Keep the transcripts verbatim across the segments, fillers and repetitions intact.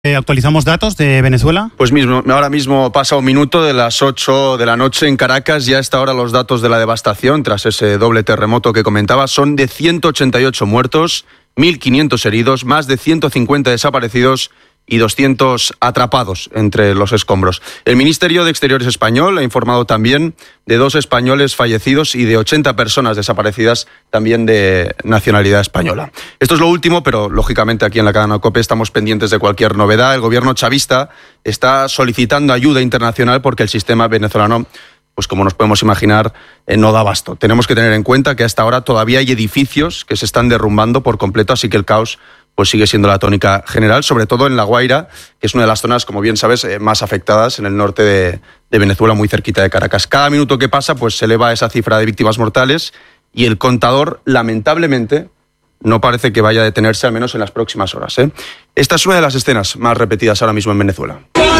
Eh, ¿Actualizamos datos de Venezuela? Pues mismo, ahora mismo pasa un minuto de las ocho de la noche en Caracas. Ya hasta ahora los datos de la devastación tras ese doble terremoto que comentaba son de ciento ochenta y ocho muertos, mil quinientos heridos, más de ciento cincuenta desaparecidos y doscientos atrapados entre los escombros. El Ministerio de Exteriores español ha informado también de dos españoles fallecidos y de ochenta personas desaparecidas también de nacionalidad española. Esto es lo último, pero lógicamente aquí en la cadena COPE estamos pendientes de cualquier novedad. El gobierno chavista está solicitando ayuda internacional porque el sistema venezolano, pues como nos podemos imaginar, eh, no da abasto. Tenemos que tener en cuenta que hasta ahora todavía hay edificios que se están derrumbando por completo, así que el caos pues sigue siendo la tónica general, sobre todo en La Guaira, que es una de las zonas, como bien sabes, eh, más afectadas en el norte de, de Venezuela, muy cerquita de Caracas. Cada minuto que pasa, pues se eleva esa cifra de víctimas mortales y el contador, lamentablemente, no parece que vaya a detenerse, al menos en las próximas horas, ¿eh? Esta es una de las escenas más repetidas ahora mismo en Venezuela.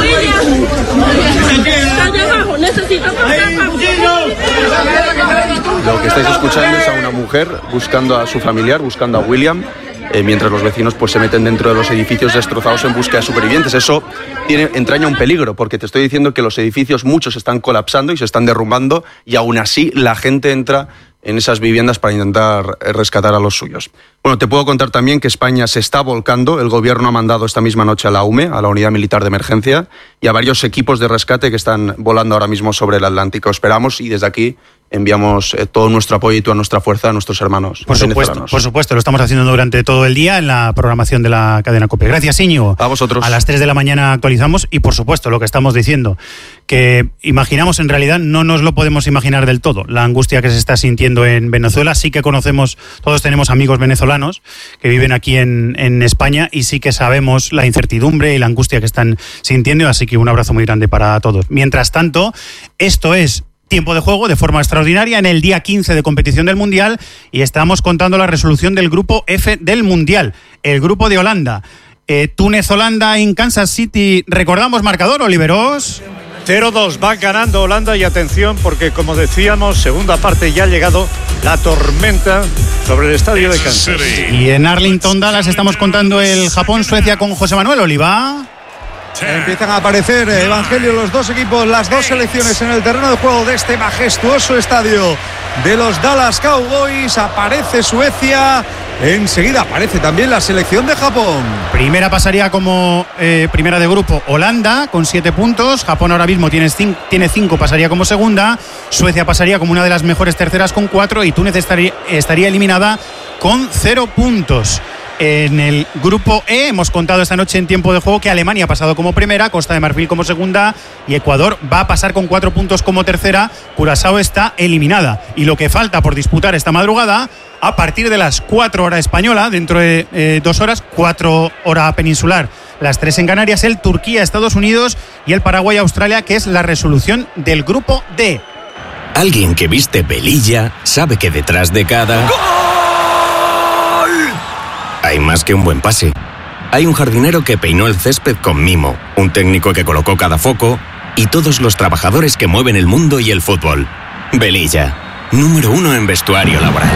Lo que estáis escuchando es a una mujer buscando a su familiar, buscando a William, eh, mientras los vecinos pues se meten dentro de los edificios destrozados en búsqueda de supervivientes. Eso tiene, entraña un peligro, porque te estoy diciendo que los edificios muchos están colapsando y se están derrumbando, y aún así la gente entra en esas viviendas para intentar rescatar a los suyos. Bueno, te puedo contar también que España se está volcando. El gobierno ha mandado esta misma noche a la U M E, a la Unidad Militar de Emergencia, y a varios equipos de rescate que están volando ahora mismo sobre el Atlántico. Esperamos, y desde aquí enviamos eh, todo nuestro apoyo y toda nuestra fuerza a nuestros hermanos por venezolanos. Supuesto, por supuesto, lo estamos haciendo durante todo el día en la programación de la cadena COPE. Gracias, Íñigo. A vosotros. A las tres de la mañana actualizamos y, por supuesto, lo que estamos diciendo, que imaginamos, en realidad no nos lo podemos imaginar del todo, la angustia que se está sintiendo en Venezuela. Sí que conocemos, todos tenemos amigos venezolanos que viven aquí en, en España, y sí que sabemos la incertidumbre y la angustia que están sintiendo, así que un abrazo muy grande para todos. Mientras tanto, esto es Tiempo de Juego de forma extraordinaria en el día quince de competición del Mundial, y estamos contando la resolución del grupo F del Mundial, el grupo de Holanda. Eh, Túnez-Holanda en Kansas City. ¿Recordamos marcador, Oliveros? cero dos, va ganando Holanda, y atención porque, como decíamos, segunda parte, ya ha llegado la tormenta sobre el estadio de Kansas. Y en Arlington, Dallas, estamos contando el Japón-Suecia con José Manuel Oliva. Empiezan a aparecer, Evangelio, los dos equipos, las dos selecciones en el terreno de juego de este majestuoso estadio de los Dallas Cowboys. Aparece Suecia, enseguida aparece también la selección de Japón. Primera pasaría como eh, primera de grupo Holanda con siete puntos. Japón ahora mismo tiene cinco, tiene cinco, pasaría como segunda. Suecia pasaría como una de las mejores terceras con cuatro, y Túnez estaría, estaría eliminada con cero puntos. En el grupo E hemos contado esta noche en Tiempo de Juego que Alemania ha pasado como primera, Costa de Marfil como segunda, y Ecuador va a pasar con cuatro puntos como tercera. Curazao está eliminada, y lo que falta por disputar esta madrugada, a partir de las cuatro horas española, dentro de eh, dos horas, cuatro hora peninsular, las tres en Canarias, el Turquía, Estados Unidos y el Paraguay, Australia, que es la resolución del grupo D. Alguien que viste velilla sabe que detrás de cada... ¡Gol! Hay más que un buen pase. Hay un jardinero que peinó el césped con mimo, un técnico que colocó cada foco, y todos los trabajadores que mueven el mundo y el fútbol. Velilla, número uno en vestuario laboral.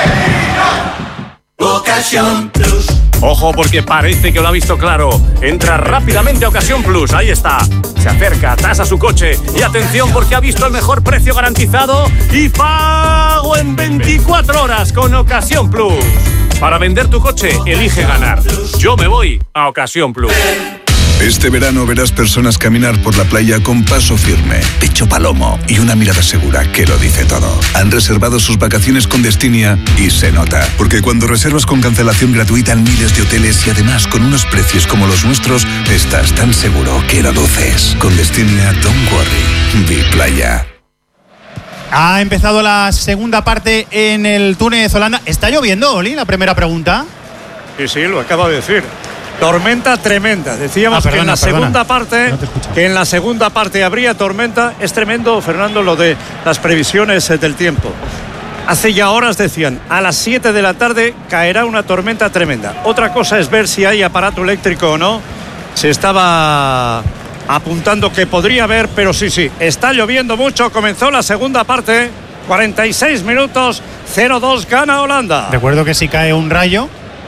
Ocasión Plus. Ojo, porque parece que lo ha visto claro. Entra rápidamente a Ocasión Plus. Ahí está. Se acerca, tasa su coche. Y atención, porque ha visto el mejor precio garantizado y pago en veinticuatro horas con Ocasión Plus. Para vender tu coche, elige ganar. Yo me voy a Ocasión Plus. Este verano verás personas caminar por la playa con paso firme, pecho palomo y una mirada segura que lo dice todo. Han reservado sus vacaciones con Destinia y se nota. Porque cuando reservas con cancelación gratuita en miles de hoteles y además con unos precios como los nuestros, estás tan seguro que lo luces. Con Destinia, don't worry. Di playa. Ha empezado la segunda parte en el Túnez-Holanda. ¿Está lloviendo, Oli? La primera pregunta. Sí, sí, lo acabo de decir. Tormenta tremenda. Decíamos ah, perdona, que en la perdona. segunda parte no que en la segunda parte habría tormenta. Es tremendo, Fernando, lo de las previsiones del tiempo. Hace ya horas decían, a las siete de la tarde caerá una tormenta tremenda. Otra cosa es ver si hay aparato eléctrico o no. Se estaba apuntando que podría haber, pero sí, sí, está lloviendo mucho. Comenzó la segunda parte, cuarenta y seis minutos, cero dos, gana Holanda. Recuerdo que si cae un rayo,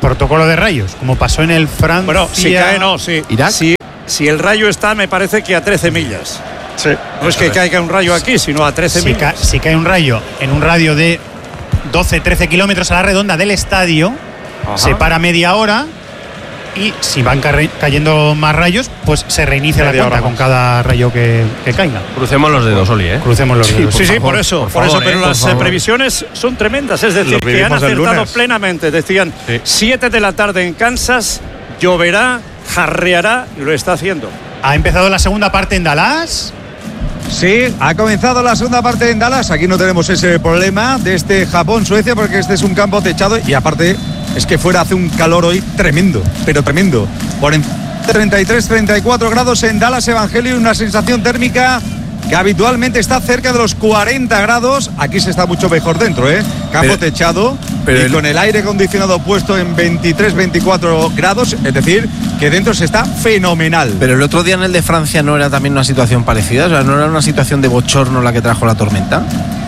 protocolo de rayos, como pasó en el Francia. Bueno, si cae, no, sí. Irak. Si, si el rayo está, me parece que a trece millas. Sí. No es que caiga un rayo aquí, sino a trece si, millas. ca, si cae un rayo en un radio de doce, trece kilómetros a la redonda del estadio, Ajá. se para media hora. Y si van cayendo más rayos, pues se reinicia Media la cuenta con cada rayo que, que caiga. Crucemos los dedos, Oli, ¿eh? Crucemos los dedos. Sí, por sí, favor. por eso, por por, favor, eso, pero eh, las por eh, favor. previsiones son tremendas, es decir, Lo que han vivimos el acertado lunes. plenamente. Decían, Sí. siete de la tarde en Kansas, lloverá, jarreará, y lo está haciendo. Ha empezado la segunda parte en Dallas. Sí, ha comenzado la segunda parte en Dallas. Aquí no tenemos ese problema de este Japón-Suecia porque este es un campo techado y aparte es que fuera hace un calor hoy tremendo, pero tremendo. Por en treinta y tres, treinta y cuatro grados en Dallas, Evangelio, una sensación térmica que habitualmente está cerca de los cuarenta grados. Aquí se está mucho mejor dentro, ¿eh? Campo Pero, techado pero y el, con el aire acondicionado puesto en veintitrés, veinticuatro grados, es decir, que dentro se está fenomenal. Pero el otro día en el de Francia no era también una situación parecida, o sea, no era una situación de bochorno la que trajo la tormenta.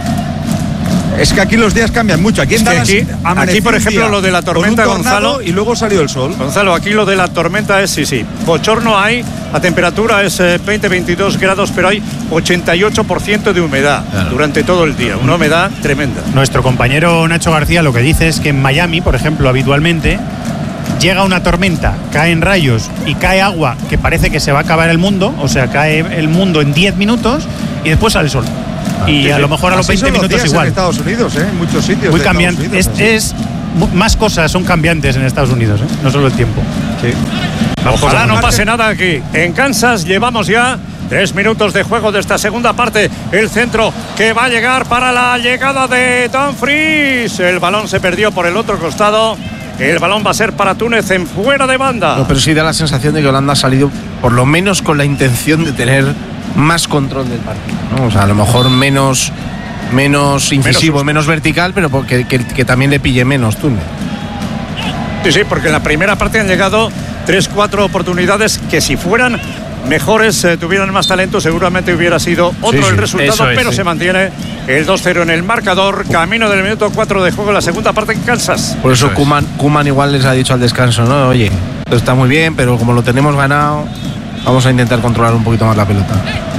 Es que aquí los días cambian mucho. Aquí en Es que Dallas aquí- amaneció aquí, por un ejemplo, día lo de la tormenta, con un tornado, Gonzalo, y luego salió el sol. Gonzalo, aquí lo de la tormenta es, sí, sí, bochorno hay, la temperatura es eh, veinte, veintidós grados, pero hay ochenta y ocho por ciento de humedad Claro. durante todo el día, una humedad tremenda. Nuestro compañero Nacho García lo que dice es que en Miami, por ejemplo, habitualmente llega una tormenta, caen rayos y cae agua que parece que se va a acabar el mundo, o sea, cae el mundo en diez minutos y después sale el sol. Y Sí, a sí. lo mejor a los Así veinte son los minutos días igual. En Estados Unidos, ¿eh? En muchos sitios. Muy de cambiante. Estados Es, Unidos, es mu- más cosas son cambiantes en Estados Unidos, ¿eh? No solo el tiempo. sí. Ojalá no pase nada aquí. En Kansas llevamos ya tres minutos de juego de esta segunda parte. El centro que va a llegar para la llegada de Dumfries. El balón se perdió por el otro costado. El balón va a ser para Túnez en fuera de banda. No, pero sí da la sensación de que Holanda ha salido por lo menos con la intención de tener más control del partido, ¿no? O sea, a lo mejor menos menos incisivo, susto. menos vertical, pero porque, que, que también le pille menos Túnez. Sí, sí, porque en la primera parte han llegado tres, cuatro oportunidades que si fueran mejores, eh, tuvieran más talento, seguramente hubiera sido otro Sí, sí, el resultado, eso es, pero sí. se mantiene el dos cero en el marcador, camino del minuto cuatro de juego en la segunda parte en Kansas. Por eso Koeman, Koeman igual les ha dicho al descanso, ¿no? Oye, esto está muy bien, pero como lo tenemos ganado, vamos a intentar controlar un poquito más la pelota.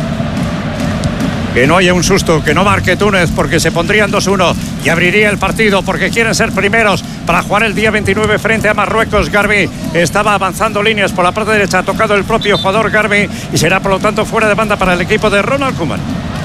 Que no haya un susto, que no marque Túnez porque se pondrían dos uno y abriría el partido porque quieren ser primeros para jugar el día veintinueve frente a Marruecos. Garbi estaba avanzando líneas por la parte derecha, ha tocado el propio jugador Garbi y será por lo tanto fuera de banda para el equipo de Ronald Koeman.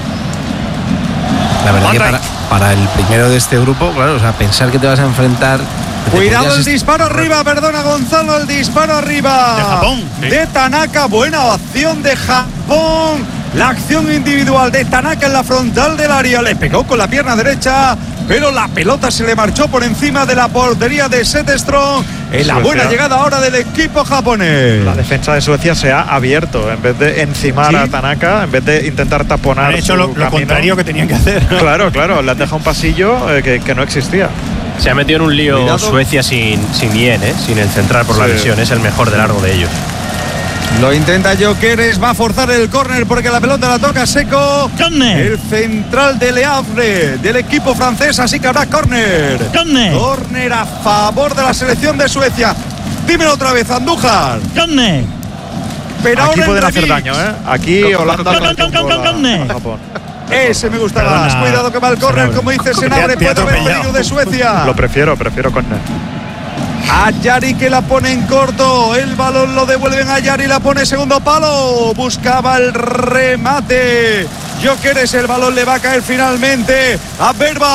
La verdad que Banda para, para el primero de este grupo, claro, o sea, pensar que te vas a enfrentar... que te Cuidado podrías el est- disparo arriba, perdona Gonzalo, el disparo arriba. De Japón, sí. De Tanaka, buena acción de Japón. La acción individual de Tanaka en la frontal del área. Le pegó con la pierna derecha, pero la pelota se le marchó por encima de la portería de Setterström. En la Suecia. buena llegada ahora del equipo japonés. La defensa de Suecia se ha abierto. En vez de encimar Sí. a Tanaka, en vez de intentar taponar. Han hecho su lo, lo camino, contrario que tenían que hacer. Claro, claro, le han dejado un pasillo eh, que, que no existía. Se ha metido en un lío Cuidado. Suecia sin, sin Ien, ¿eh? Sin el central por la Sí. lesión. Es el mejor de largo de ellos. Lo intenta Jokeres, va a forzar el córner porque la pelota la toca Seco. Córner. El central de Le Havre del equipo francés, así que habrá córner. Córner. Córner a favor de la selección de Suecia. Dímelo otra vez, Andújar. Córner. Pero Aquí ahora el pueden hacer remix. daño, ¿eh? Aquí Holanda Con- mete con- un con- gol a- con- con- a Japón. Ese me gusta Perdona, más. Cuidado que va el córner, Senabre. como dice Te Senabre, ha- te ha puede haber atropellado. peligro de Suecia. Lo prefiero, prefiero con él. A Yari que la pone en corto. El balón lo devuelven a Yari, la pone segundo palo. Buscaba el remate. Jokeres, el balón le va a caer finalmente a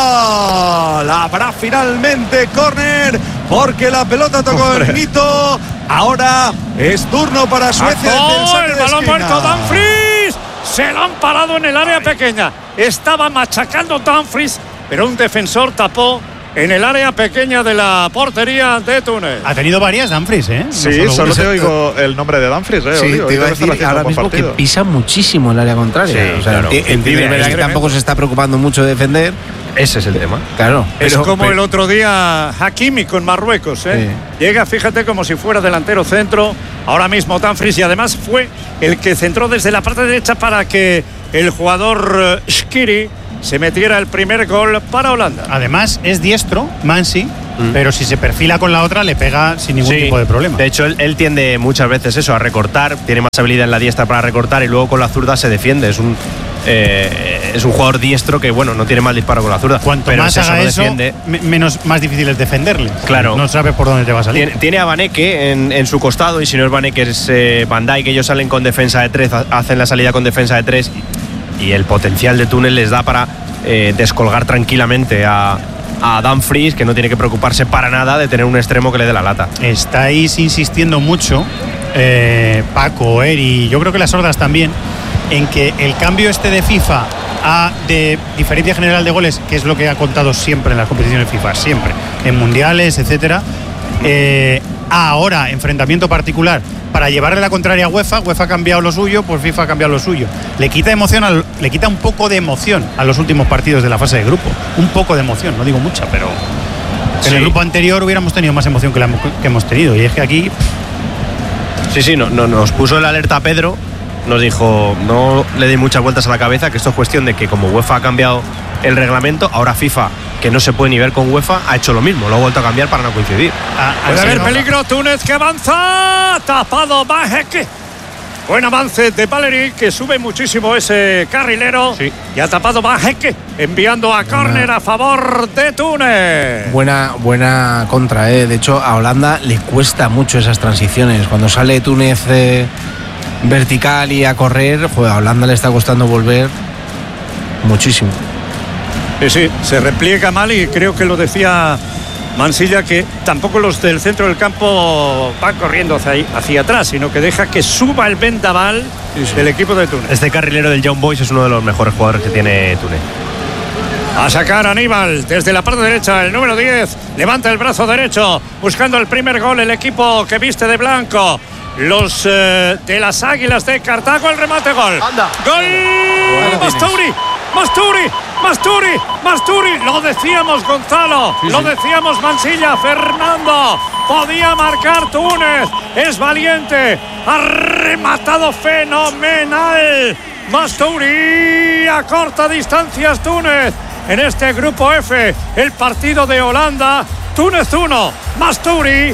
Verbal. Habrá finalmente córner porque la pelota tocó el mito. Ahora es turno para Suecia. ¡Oh, del saque el de balón esquina. muerto Dumfries! Se lo han parado en el área pequeña. Estaba machacando Dumfries, pero un defensor tapó en el área pequeña de la portería de Túnez. Ha tenido varias Dumfries, ¿eh? No Sí, solo solo una. te oigo el nombre de Dumfries, ¿eh? Sí, Oli, te hoy iba a debe estar decir haciendo ahora un buen mismo que partido. pisa muchísimo el área contraria. Sí, o sea, claro. enti- entiendo Es verdad que tremendo. tampoco se está preocupando mucho de defender. Ese es el tema. Claro. Es pero- como pero- el otro día Hakimi con Marruecos, ¿eh? Llega, fíjate, como si fuera delantero centro. Ahora mismo Dumfries, y además fue el que centró desde la parte derecha para que el jugador eh, Shqiri se metiera el primer gol para Holanda. Además, es diestro, Mansi, mm. pero si se perfila con la otra le pega sin ningún sí. tipo de problema. De hecho, él, él tiende muchas veces eso, a recortar, tiene más habilidad en la diestra para recortar y luego con la zurda se defiende. Es un eh, es un jugador diestro que, bueno, no tiene mal disparo con la zurda. Cuanto pero más eso, haga no eso, defiende. menos más difícil es defenderle. Claro. No sabes por dónde te va a salir. Tiene, tiene a Vaneke en, en su costado y si no es Vaneke es eh, Van Dijk, que ellos salen con defensa de tres, hacen la salida con defensa de tres y, y el potencial de túnel les da para eh, descolgar tranquilamente a, a Dumfries, que no tiene que preocuparse para nada de tener un extremo que le dé la lata. Estáis insistiendo mucho, eh, Paco, Eri, yo creo que las sordas también, en que el cambio este de FIFA a de diferencia general de goles, que es lo que ha contado siempre en las competiciones FIFA, siempre, en mundiales, etcétera, eh, a ahora enfrentamiento particular para llevarle la contraria a UEFA. UEFA ha cambiado lo suyo, pues FIFA ha cambiado lo suyo. Le quita emoción, al, le quita un poco de emoción a los últimos partidos de la fase de grupo, un poco de emoción, no digo mucha, pero sí. En el grupo anterior hubiéramos tenido más emoción que la que hemos tenido, y es que aquí sí, sí, no, no, nos puso el alerta a Pedro. Nos dijo, no le deis muchas vueltas a la cabeza, que esto es cuestión de que como UEFA ha cambiado el reglamento, ahora FIFA, que no se puede ni ver con UEFA, ha hecho lo mismo, lo ha vuelto a cambiar para no coincidir. Ah, puede haber peligro, Túnez que avanza, tapado Bajek. Buen avance de Valery, que sube muchísimo ese carrilero. Sí. Y ha tapado Bajek, enviando a córner a favor de Túnez. Buena, buena contra, ¿eh? De hecho, a Holanda le cuesta mucho esas transiciones. Cuando sale Túnez eh, vertical y a correr, joder, a Holanda le está costando volver muchísimo. Sí, sí, se repliega mal y creo que lo decía Mansilla, que tampoco los del centro del campo van corriendo hacia, ahí, hacia atrás, sino que deja que suba el vendaval sí, sí. del equipo de Túnez. Este carrilero del Young Boys es uno de los mejores jugadores que tiene Túnez. A sacar a Aníbal desde la parte derecha, el número diez, levanta el brazo derecho, buscando el primer gol, el equipo que viste de blanco. Los eh, de las Águilas de Cartago, el remate, gol. Anda. ¡Gol! Masturi, Masturi, Masturi, Masturi. Lo decíamos, Gonzalo, sí, lo sí. decíamos, Mansilla. Fernando podía marcar Túnez. Es valiente. Ha rematado fenomenal. Masturi a corta distancia Túnez. En este grupo F, el partido de Holanda. Túnez uno, Masturi,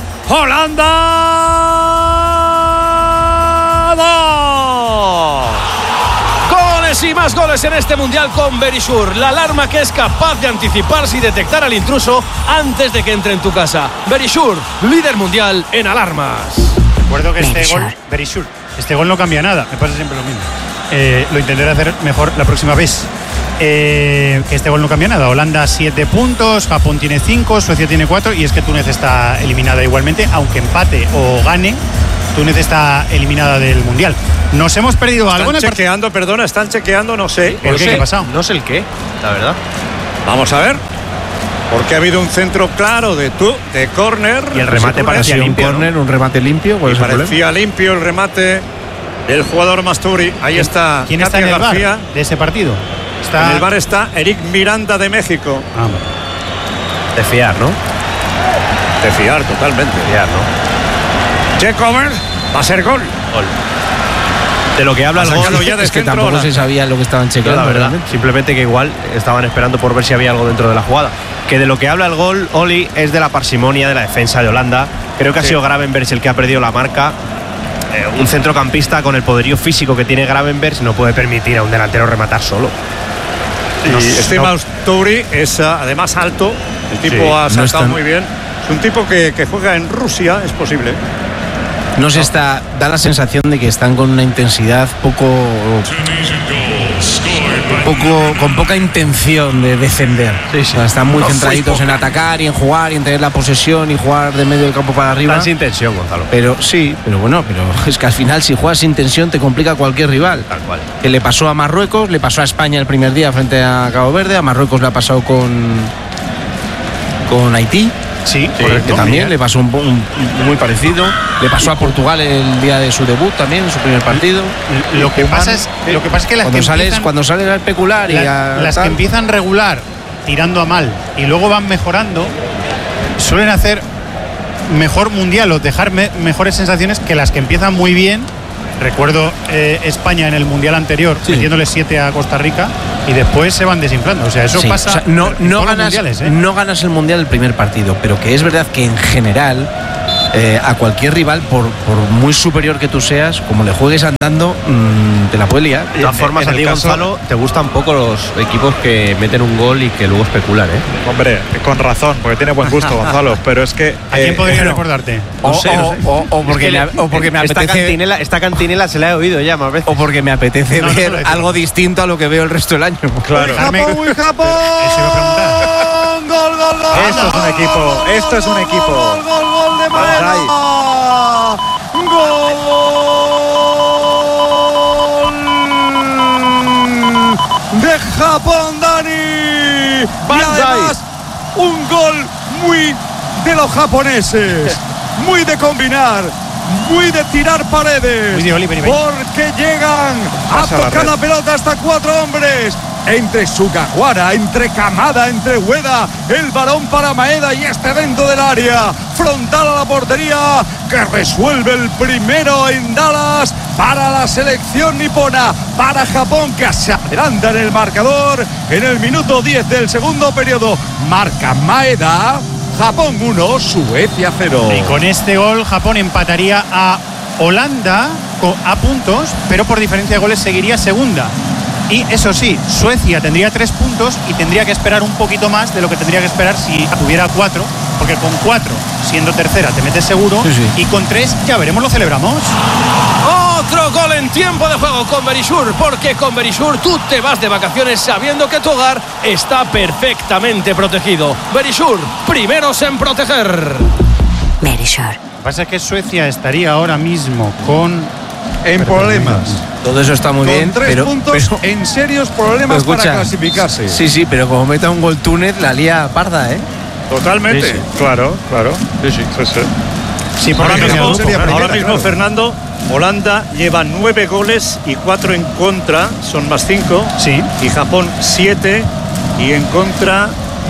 Holanda dos. Goles y más goles en este mundial con Verisure, la alarma que es capaz de anticiparse y detectar al intruso antes de que entre en tu casa. Verisure, líder mundial en alarmas. Recuerdo que este gol, Verisure, este gol no cambia nada, me pasa siempre lo mismo. Eh, lo intentaré hacer mejor la próxima vez. Eh, que este gol no cambia nada. Holanda siete puntos, Japón tiene cinco, Suecia tiene cuatro, y es que Túnez está eliminada igualmente, aunque empate o gane, Túnez está eliminada del mundial. Nos hemos perdido están algo en el chequeando, part- perdona, están chequeando, no sé. ¿Por qué? ¿Qué ha pasado? No sé el qué, la verdad. Vamos a ver. Porque ha habido un centro claro de tú, de córner. Y el remate sí, parecía limpio, un córner, ¿no? un remate limpio. Y parecía limpio el remate del jugador Masturi. Ahí está. ¿Quién está en el García. bar de ese partido? Está... En el bar está Eric Miranda de México. Ah, de fiar, ¿no? De fiar, totalmente. De fiar, ¿no? Check over, va a ser gol. Gol. De lo que habla el gol, ya es que tampoco Holanda. Se sabía lo que estaban chequeando, la verdad. Realmente. Simplemente que igual estaban esperando por ver si había algo dentro de la jugada. Que de lo que habla el gol, Oli, es de la parsimonia de la defensa de Holanda. Creo que sí. Ha sido Gravenberch el que ha perdido la marca. Eh, un centrocampista con el poderío físico que tiene Gravenberch no puede permitir a un delantero rematar solo. Y no, este no. Masturi es uh, además alto. El tipo sí, ha saltado no muy bien. Es un tipo que, que juega en Rusia, es posible. No se está, da la sensación de que están con una intensidad poco, poco con poca intención de defender. Sí, sí. O sea, están muy no, centraditos en atacar y en jugar y en tener la posesión y jugar de medio del campo para arriba. Están sin tensión, Gonzalo. Pero sí, pero bueno, pero es que al final si juegas sin tensión te complica cualquier rival. Tal cual. Que le pasó a Marruecos, le pasó a España el primer día frente a Cabo Verde, a Marruecos le ha pasado con con Haití. Sí, sí, que también le pasó un, un, muy parecido. Le pasó a Portugal el día de su debut también, en su primer partido. Lo que pasa es, lo que, pasa es que las cuando que sales empiezan, cuando sales a especular y la, a, las tal. que empiezan regular, tirando a mal y luego van mejorando, suelen hacer mejor mundial o dejar me, mejores sensaciones que las que empiezan muy bien. Recuerdo eh, España en el mundial anterior, sí. metiéndole siete a Costa Rica. y después se van desinflando. O sea, eso Sí, pasa o sea, no, en no, todos los ganas, mundiales, ¿eh? no ganas el mundial el primer partido, pero que es verdad que en general eh, a cualquier rival, por, por muy superior que tú seas, como le juegues andando, mmm, te la puede liar. De todas formas, en a el ti, caso- Gonzalo, te gustan poco los equipos que meten un gol y que luego especulan, ¿eh? Hombre, con razón, porque tiene buen gusto, Gonzalo, pero es que... ¿A quién eh, podría eh, recordarte? O, No sé, no o- sé. o- o porque, Es que me, le- o porque me esta apetece cantinela, esta cantinela se la he oído ya más veces. o porque me apetece No, no, ver no, no, algo distinto a lo que veo el resto del año. Claro. Japón, uy, Japón. Eso iba a preguntar. Gol, gol, gol. Esto es un equipo, Gol, esto es un gol, equipo. Gol, gol, gol de Maeda. Gol de Japón, Dani. Y además, un gol muy de los japoneses. Muy de combinar. Muy de tirar paredes. Muy de Oliver y Ben. Porque llegan a Pasa la tocar red. la pelota hasta cuatro hombres. Entre Sugawara, entre Kamada, entre Ueda, el balón para Maeda y este dentro del área, frontal a la portería, que resuelve el primero en Dallas para la selección nipona, para Japón, que se adelanta en el marcador en el minuto diez del segundo periodo. Marca Maeda, Japón uno, Suecia cero. Y con este gol Japón empataría a Holanda co- a puntos, pero por diferencia de goles seguiría segunda. Y eso sí, Suecia tendría tres puntos y tendría que esperar un poquito más de lo que tendría que esperar si tuviera cuatro, porque con cuatro, siendo tercera, te metes seguro, Sí, sí. y con tres, ya veremos, lo celebramos. Otro gol en tiempo de juego con Verisur, porque con Verisur tú te vas de vacaciones sabiendo que tu hogar está perfectamente protegido. Verisur, primeros en proteger. Verisur. Lo que pasa es que Suecia estaría ahora mismo con... En problemas. Todo eso está muy Con bien, tres pero, puntos pero- en serios problemas pero escucha, para clasificarse. Sí, sí, pero como meta un gol Túnez, la lía parda, ¿eh? Totalmente. Sí, sí. Claro, claro. Sí, sí, sí, sí. Sí, porque Ahora sería mismo, grupo, sería claro. ahora primera, mismo claro. Fernando, Holanda lleva nueve goles y cuatro en contra, son más cinco. Sí. Y Japón siete y en contra.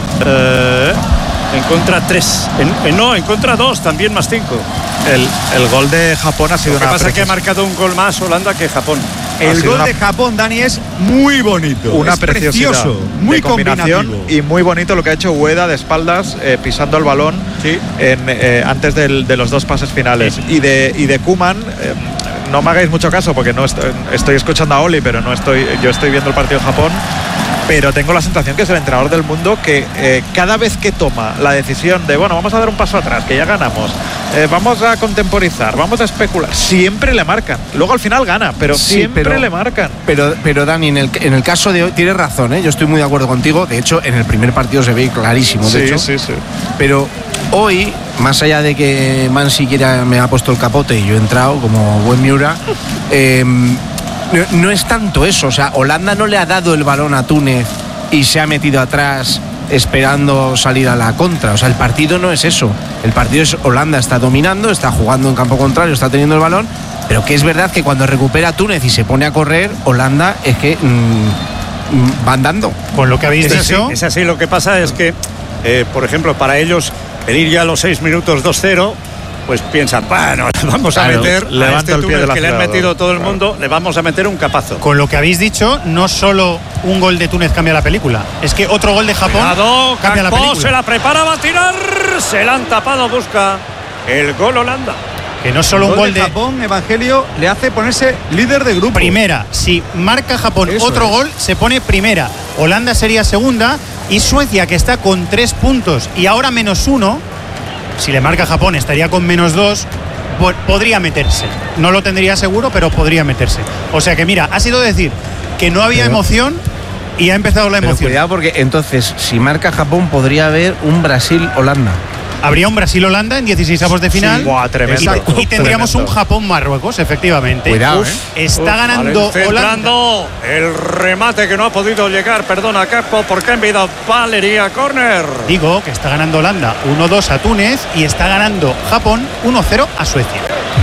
eh, en contra tres. En- en- no, en contra dos, también más cinco. El, el gol de Japón ha sido Lo que una pasa es que ha precis- marcado un gol más Holanda que Japón. ha El sido gol una- de Japón, Dani, es muy bonito. una es preciosidad precioso, muy de combinación combinativo. y muy bonito lo que ha hecho Ueda de espaldas eh, pisando el balón Sí. en, eh, antes del- de los dos pases finales y de y de Koeman eh, no me hagáis mucho caso porque no estoy, estoy escuchando a Oli pero no estoy yo estoy viendo el partido de Japón, pero tengo la sensación que es el entrenador del mundo que eh, cada vez que toma la decisión de bueno, vamos a dar un paso atrás, que ya ganamos, eh, vamos a contemporizar, vamos a especular, siempre le marcan, luego al final gana, pero Sí, siempre pero- le marcan. Pero, pero Dani, en el, en el caso de hoy, tienes razón, ¿eh? Yo estoy muy de acuerdo contigo. De hecho, en el primer partido se ve clarísimo, de Sí, hecho. sí, sí. Pero hoy, más allá de que Man siquiera me ha puesto el capote y yo he entrado como buen Miura, eh, no, no es tanto eso. O sea, Holanda no le ha dado el balón a Túnez y se ha metido atrás esperando salir a la contra. O sea, el partido no es eso. El partido es Holanda está dominando, está jugando en campo contrario, está teniendo el balón, pero que es verdad que cuando recupera Túnez y se pone a correr, Holanda es que mm, mm, va andando. Con lo que habéis Es así, dicho, es así. Lo que pasa es que, eh, por ejemplo, para ellos, pedir ya a los seis minutos dos cero, pues piensan, bueno, le vamos a Claro, meter levanta a este el pie túnel del que le han acelerador, metido todo el claro. mundo, le vamos a meter un capazo. con lo que habéis dicho, no solo un gol de Túnez cambia la película, es que otro gol de Japón Cuidado, cambia la Gakpo película. se la prepara, va a tirar, se la han tapado, busca el gol Holanda. Que no solo El un gol de Japón, Evangelio, le hace ponerse líder de grupo. primera. Si marca Japón Eso otro es. gol, se pone primera. Holanda sería segunda y Suecia, que está con tres puntos y ahora menos uno, si le marca Japón estaría con menos dos, po- podría meterse. No lo tendría seguro, pero podría meterse. O sea que mira, ha sido decir que no había Pero- emoción y ha empezado la Pero emoción. cuidado porque entonces, si marca Japón, podría haber un Brasil-Holanda. Habría un Brasil-Holanda en dieciseisavos de final. Sí, buah, tremendo. Exacto. Y tendríamos Tremendo. un Japón-Marruecos, efectivamente. Cuidado, Uf, ¿eh? Está Uf, ganando Valencia Holanda. entrando, el remate que no ha podido llegar, perdona Capo, porque ha enviado Valeria Corner. Digo que está ganando Holanda uno dos a Túnez y está ganando Japón uno cero a Suecia.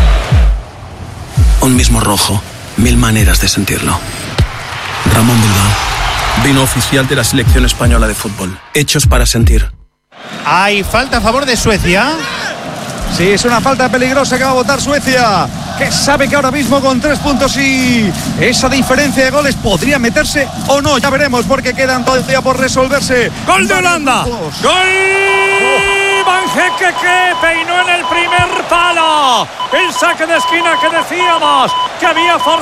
Un mismo rojo, mil maneras de sentirlo. Ramón Bilbao, vino oficial de la selección española de fútbol. Hechos para sentir. Hay falta a favor de Suecia. Sí, es una falta peligrosa que va a votar Suecia. que sabe que ahora mismo con tres puntos y esa diferencia de goles podría meterse o no. Ya veremos porque quedan todavía por resolverse. ¡Gol de Holanda! ¡Gol! Van Hekke que peinó en el primer palo. El saque de esquina que decíamos que había forzado.